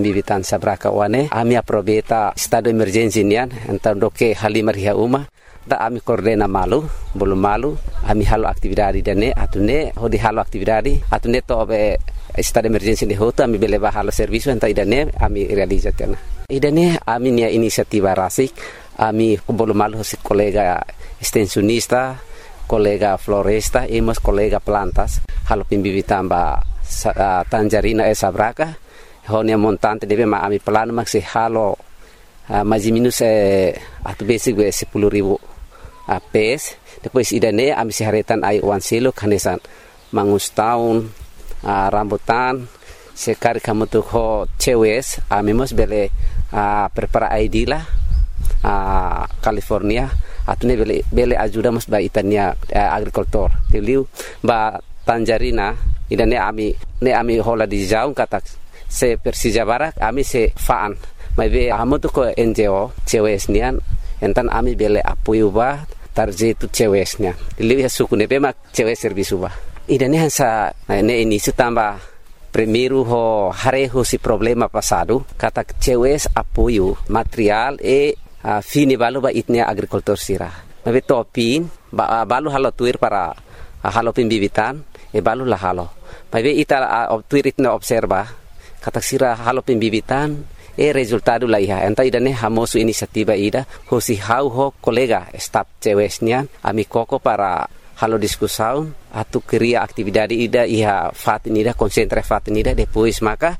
pembibitan sabraka wane ami aprobeta estado emergency nian entar doke halimar hiya uma da ami koordena belum malu ami halo aktividade dane atune hodi halo aktividade atune to be estado emergency di hoto ami beleva halo serviço enta idane ami realizatena idane ami nia inisiativa rasik ami belum malu hosit kolega extensionista kolega floresta emos kolega plantas halo pembibitan ba tangerina sabraka honia montante deve ma ami plano maxi halo mais minus atu basic 10.000 pes depois idane ami seharetan ai wan silo kanesan mangus tahun rambutan sekali kamu tuh ho cewes ami mos bele prepara ID lah California atune bele ajuda mos ba itania agricultor teliu ba tangerina idane ami hola di jaung kata se Persija Barak ami se faan mai be amo to ko NGO cewes nian entan ami bele apoio ba tarje tu cewes nian liu ya suku ne be mak cewes servisu ba idane hansa ne ini tamba primeiro ho hareho si problema passado kata cewes apoio material fini balu ba itnia agricultor sira mai topin ba balu halo tuir para halo pembibitan balu la halo mai be ita tuir itna observa kata sira halo pembibitan resultado la iha enta idane hamosu inisiativa ida hosi ho kolega staff cewesnya ami koko para halo diskusão atu cria atividade ida iha fatin ida concentra fatin ida depois maka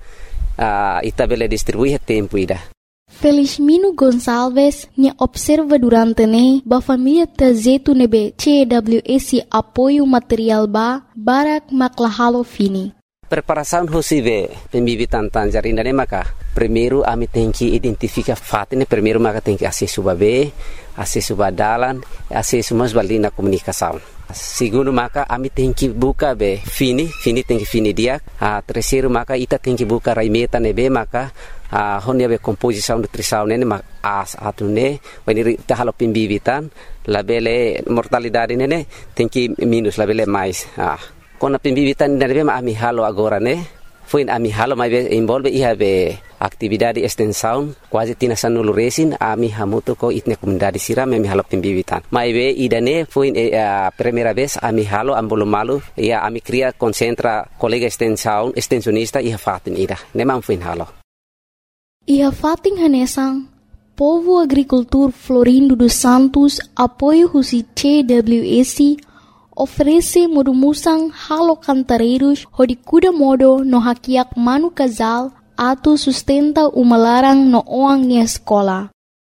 ita bele distribuir tempo ida. Felizmino Gonçalves nya observa durante ne ba família tazetu nebe CWS apoio material ba barak maklahalo fini. Preparação hosive pembibitan tangerina ne maka primeiro ami tem que identificar fatine primeiro maka tem que acesso babe acesso badalan acesso mas balina comunicação segundo maka ami tem que buka be fini tem que fini dia terceiro maka ita tem que buka raimeta nebe maka honia be composição nutrição ne as atune when ita halo pembibitan labele mortalidade ne tem que minus labele mais kona pembibitan nebe ami halo agora ne foi ami halo mai involve iha be atividade extensão quase tina sanulu resin ami hamuto ko itne comunidade sira ami halo pembibitan mai be idane foi primeira vez ami halo ambolo malu ia ami cria concentra colega extensionista iha fatin ida nemam foi halo iha fatin hanesang povo agricultor Florindo dos Santos apoio husi CWS oferece modumusang halo cantareiros hodi kuda modo no hakiak manu casal atu sustenta umalarang no oang ni escola.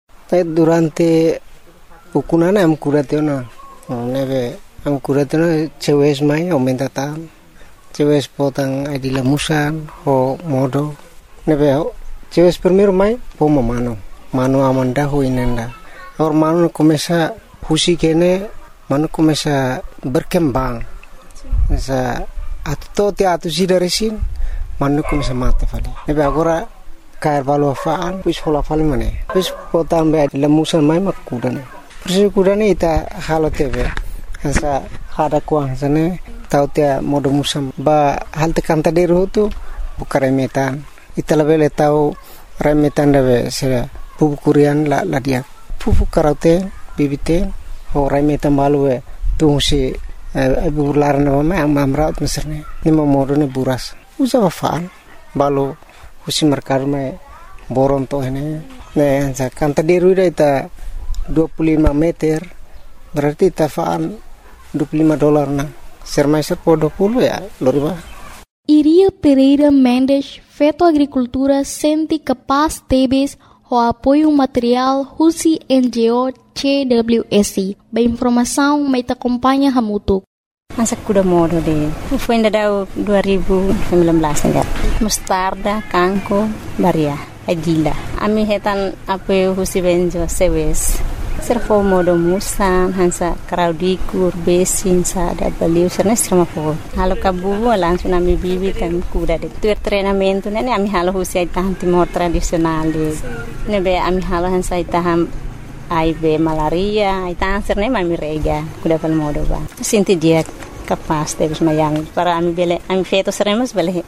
Durante ukunana am kuratena neve am kuratena cewes mai aumenta tan cewes potang adila musan ho modo neve cewes primeiro mai pomo mano amanda ho inenda or mano começa husi kene mano começa berkembang sa atu sida resin mano começa mata fali nebe agora cair valo faan pis hola fali mane pis potan be lemusan mai makudane persi kudane ita halo tebe sa hada kuang sane tau tia modo musam ba halte kanta deru tu bukare metan ita lebele tau remetan debe se pupu kurian la dia pupu karaute bibite orang metan balu tungsi burlaran nama amraut meserne ni mamorone buras usa faan balu husi merkar me boron to ini ne kanta deru ita 25 meter berarti ita faan $25 na sermaiser po 20 ya loriba. Iria Pereira Mendes feto agricultura senti capaz tebes o apoio material husi NGO CWS. Ba informação mai te acompanha hamutuk. Masa kuda modo de. Foi ainda dau 2019 enggak. Mustarda, kangko, baria, agila. Ami hetan apoio husi benjo sewes. Servo modo musan hansa kraudikur besin sa da baliu serna serma po. Halo kabu langsung ami bibi kan kuda de. Tuer treinamento ne ami halo husi tahan timor tradisional de. Nebe ami halo hansa taham aibe malaria, ita serne mami rega kuda pal modo ba. Sinti dia capaz de mayang para ami bele ami feto seremos bele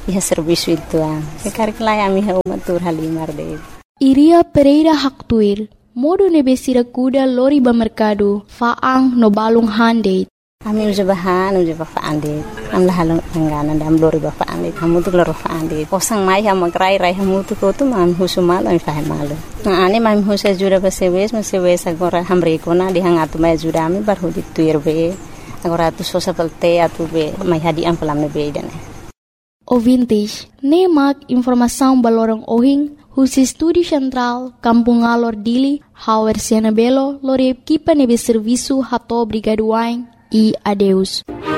Iha servisu itu sekarang lah ami umatur halimar de. Iria Pereira Haktuir, modo nebesira kuda lori ba mercado, faang no balung hande. Ami uja faang de. Am lah halong angganan dam lori ba faang de. Kamu tu lori faang de. Kosang mai ham rai kamu tu ko tu mam husumal ami faham malu. Nah ane mam husa jura ba sewes agora hamre kona di hangatu mai jura ami bar hudi tuir be. Agora tu sosa pelte atu be mai hadi am pelam be dane. O vintage, nemak informação balorong ohing, husi studi central, Kampung Alor Dili, Hauer Siena Belo, lore equipa nebe serviço hato brigaduain e adeus.